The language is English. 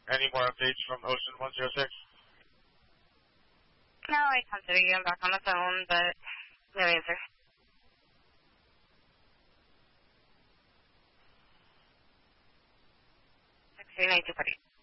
Any more updates from Ocean 106? No, I consider you. I'm back on the phone, but no answer. 639 240.